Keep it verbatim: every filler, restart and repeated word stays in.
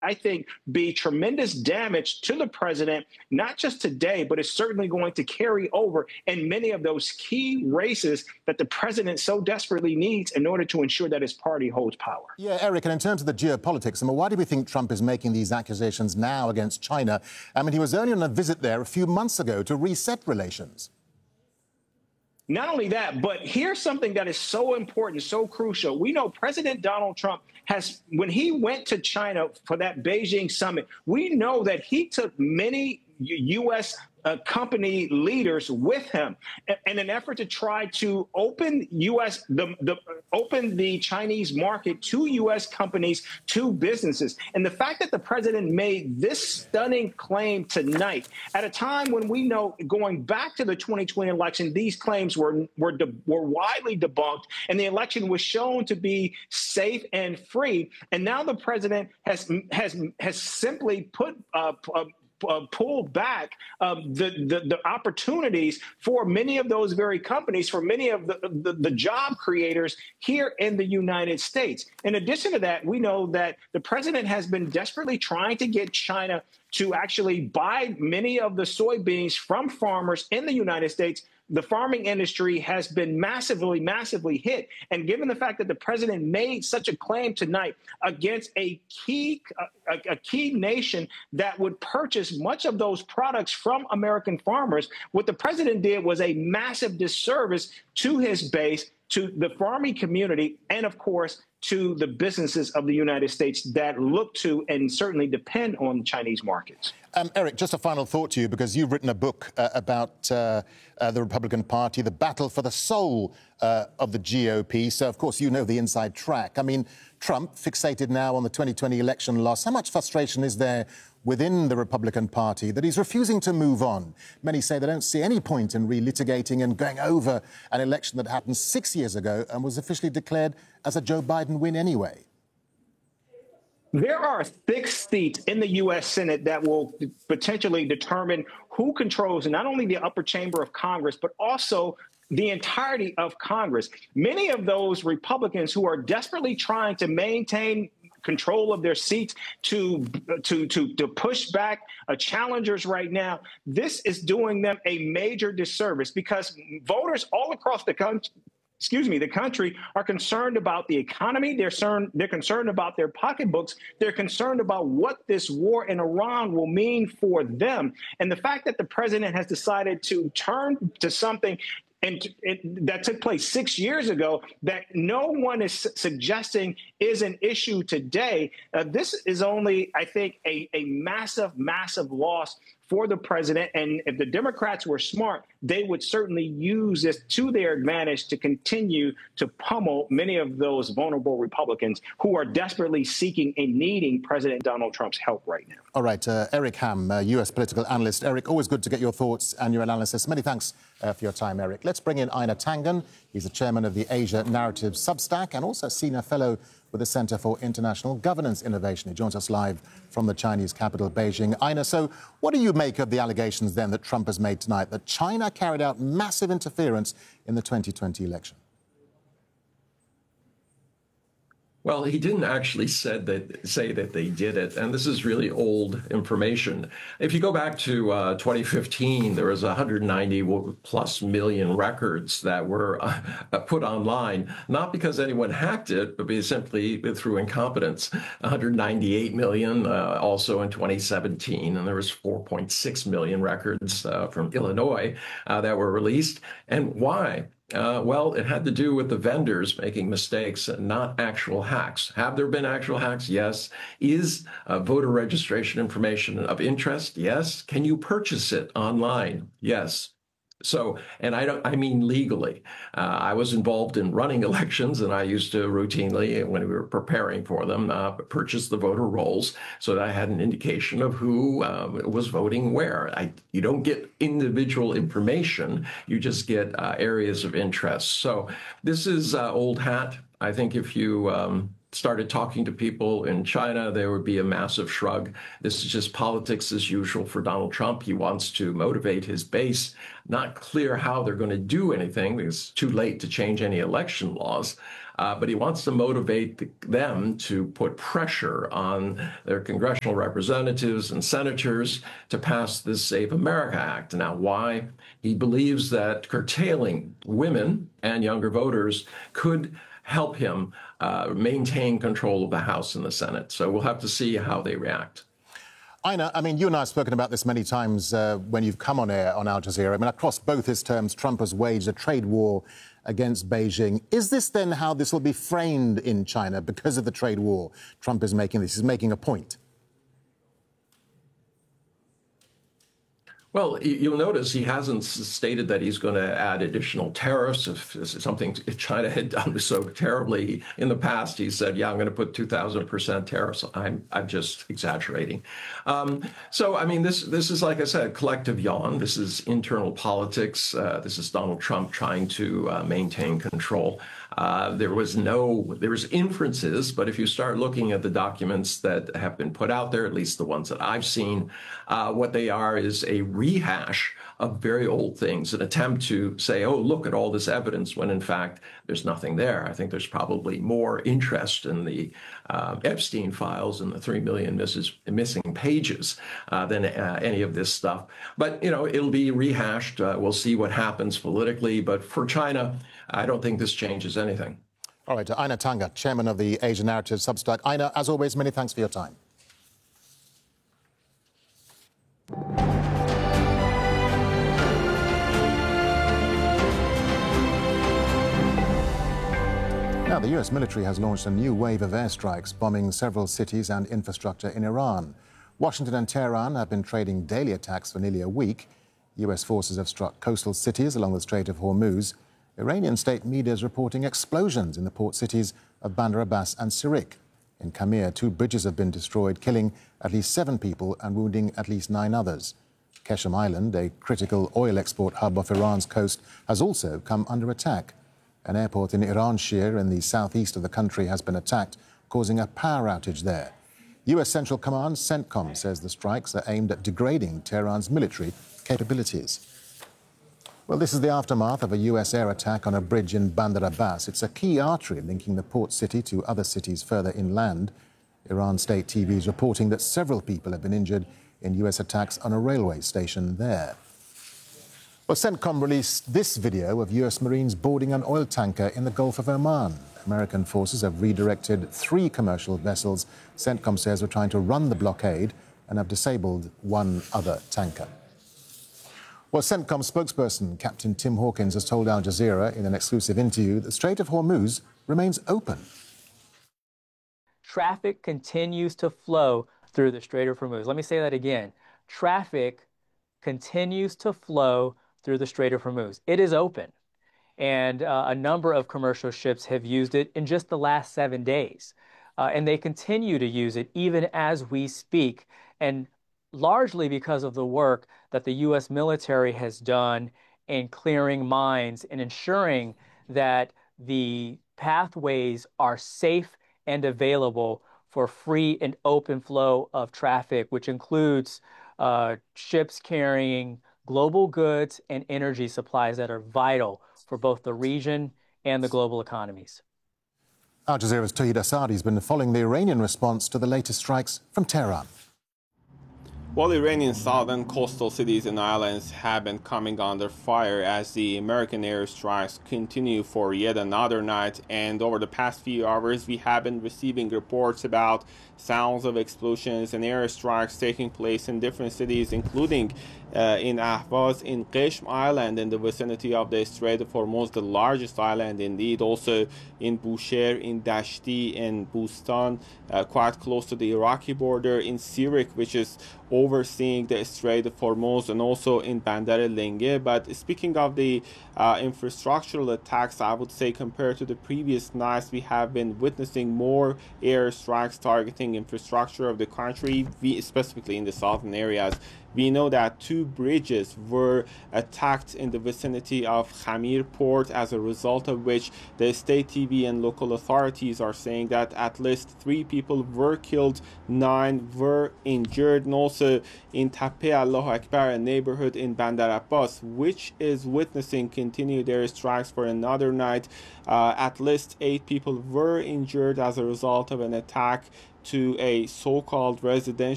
I think, be tremendous damage to the president, not just today, but it's certainly going to carry over in many of those key races that the president so desperately needs in order to ensure that his party holds power. Yeah, Eric, and in terms of the geopolitics, I mean, why do we think Trump is making these accusations now against China? I mean, he was only on a visit there a few months ago to reset relations. Not only that, but here's something that is so important, so crucial. We know President Donald Trump has, when he went to China for that Beijing summit, we know that he took many U S Uh, company leaders with him in an effort to try to open U S the, the open the Chinese market to U S companies, to businesses. And the fact that the president made this stunning claim tonight at a time when we know, going back to the twenty twenty election, these claims were were were widely debunked, and the election was shown to be safe and free. And now the president has has has simply put uh, uh, Uh, pull back um, the, the the opportunities for many of those very companies, for many of the, the, the job creators here in the United States. In addition to that, we know that the president has been desperately trying to get China to actually buy many of the soybeans from farmers in the United States. The farming industry has been massively, massively hit. And given the fact that the president made such a claim tonight against a key, a, a key nation that would purchase much of those products from American farmers, what the president did was a massive disservice to his base, to the farming community, and of course, to the businesses of the United States that look to and certainly depend on Chinese markets. Um, Eric, just a final thought to you, because you've written a book uh, about uh, uh, the Republican Party, the battle for the soul uh, of the G O P. So, of course, you know the inside track. I mean, Trump, fixated now on the twenty twenty election loss, how much frustration is there within the Republican Party that he's refusing to move on? Many say they don't see any point in relitigating and going over an election that happened six years ago and was officially declared as a Joe Biden win anyway. There are six seats in the U S Senate that will potentially determine who controls not only the upper chamber of Congress, but also the entirety of Congress. Many of those Republicans who are desperately trying to maintain control of their seats, to to to to push back uh, challengers right now, this is doing them a major disservice, because voters all across the country, excuse me, the country are concerned about the economy. They're concerned, they're concerned about their pocketbooks. They're concerned about what this war in Iran will mean for them. And the fact that the president has decided to turn to something and it, that took place six years ago, that no one is su- suggesting is an issue today. Uh, this is only, I think, a, a massive, massive loss for the president. And if the Democrats were smart, they would certainly use this to their advantage to continue to pummel many of those vulnerable Republicans who are desperately seeking and needing President Donald Trump's help right now. All right, uh, Eric Ham, uh, U S political analyst. Eric, always good to get your thoughts and your analysis. Many thanks uh, for your time, Eric. Let's bring in Einar Tangen. He's the chairman of the Asia Narrative Substack and also senior fellow with the Center for International Governance Innovation. He joins us live from the Chinese capital, Beijing. Einar, so what do you make of the allegations then that Trump has made tonight, that China carried out massive interference in the twenty twenty election? Well, he didn't actually said that, say that they did it, and this is really old information. If you go back to uh, twenty fifteen, there was one hundred ninety plus million records that were uh, put online, not because anyone hacked it, but simply through incompetence. one hundred ninety-eight million uh, also in twenty seventeen, and there was four point six million records uh, from Illinois uh, that were released. And why? Uh, well, it had to do with the vendors making mistakes, not actual hacks. Have there been actual hacks? Yes. Is uh, voter registration information of interest? Yes. Can you purchase it online? Yes. So, and I don't, I mean legally. Uh, I was involved in running elections, and I used to routinely, when we were preparing for them, uh, purchase the voter rolls so that I had an indication of who uh, was voting where. I, you don't get individual information, you just get uh, areas of interest. So this is uh, old hat. I think if you um, started talking to people in China, there would be a massive shrug. This is just politics as usual for Donald Trump. He wants to motivate his base. Not clear how they're going to do anything because it's too late to change any election laws. Uh, but he wants to motivate the, them to put pressure on their congressional representatives and senators to pass this Save America Act. Now, why? He believes that curtailing women and younger voters could help him uh, maintain control of the House and the Senate. So we'll have to see how they react. Ina, I mean, you and I have spoken about this many times uh, when you've come on air on Al Jazeera. I mean, across both his terms, Trump has waged a trade war against Beijing. Is this then how this will be framed in China because of the trade war Trump is making? This is making a point. Well, you'll notice he hasn't stated that he's going to add additional tariffs. If something if China had done so terribly in the past, he said, yeah, I'm going to put two thousand percent tariffs. I'm I'm just exaggerating. Um, so, I mean, this this is, like I said, collective yawn. This is internal politics. Uh, this is Donald Trump trying to uh, maintain control. Uh, there was no, there was inferences, but if you start looking at the documents that have been put out there, at least the ones that I've seen, uh, what they are is a rehash of very old things, an attempt to say, oh, look at all this evidence, when in fact there's nothing there. I think there's probably more interest in the uh, Epstein files and the three million misses, missing pages uh, than uh, any of this stuff. But, you know, it'll be rehashed. Uh, we'll see what happens politically. But for China, I don't think this changes anything. All right, Ina Tanga, chairman of the Asia Narrative Substack. Ina, as always, many thanks for your time. Now, the U S military has launched a new wave of airstrikes, bombing several cities and infrastructure in Iran. Washington and Tehran have been trading daily attacks for nearly a week. U S forces have struck coastal cities along the Strait of Hormuz. Iranian state media is reporting explosions in the port cities of Bandar Abbas and Sirik. In Khmer, two bridges have been destroyed, killing at least seven people and wounding at least nine others. Keshem Island, a critical oil export hub off Iran's coast, has also come under attack. An airport in Iranshir in the southeast of the country has been attacked, causing a power outage there. U S Central Command, CENTCOM, says the strikes are aimed at degrading Tehran's military capabilities. Well, this is the aftermath of a U S air attack on a bridge in Bandar Abbas. It's a key artery linking the port city to other cities further inland. Iran state T V is reporting that several people have been injured in U S attacks on a railway station there. Well, CENTCOM released this video of U S Marines boarding an oil tanker in the Gulf of Oman. American forces have redirected three commercial vessels CENTCOM says were trying to run the blockade and have disabled one other tanker. Well, CENTCOM spokesperson Captain Tim Hawkins has told Al Jazeera in an exclusive interview that the Strait of Hormuz remains open. Traffic continues to flow through the Strait of Hormuz. Let me say that again. Traffic continues to flow through the Strait of Hormuz. It is open, and uh, a number of commercial ships have used it in just the last seven days. Uh, and they continue to use it even as we speak, and largely because of the work that the U S military has done in clearing mines and ensuring that the pathways are safe and available for free and open flow of traffic, which includes uh, ships carrying global goods and energy supplies that are vital for both the region and the global economies. Al Jazeera's Tawhid Asadi has been following the Iranian response to the latest strikes from Tehran. While Iranian southern coastal cities and islands have been coming under fire as the American airstrikes continue for yet another night, and over the past few hours we have been receiving reports about sounds of explosions and airstrikes taking place in different cities, including uh, in Ahvaz, in Keshem Island in the vicinity of the Strait of Hormuz, the largest island indeed, also in Bushehr, in Dashti, in Bustan, uh, quite close to the Iraqi border, in Sirik, which is overseeing the Strait of Hormuz, and also in Bandar Lenge. But speaking of the uh, infrastructural attacks, I would say compared to the previous nights, we have been witnessing more airstrikes targeting infrastructure of the country, specifically in the southern areas. We know that two bridges were attacked in the vicinity of Khamir port, as a result of which the state T V and local authorities are saying that at least three people were killed, nine were injured. And also in Tape Allah Akbar, a neighborhood in Bandar Abbas, which is witnessing continued airstrikes for another night, uh, at least eight people were injured as a result of an attack to a so-called residential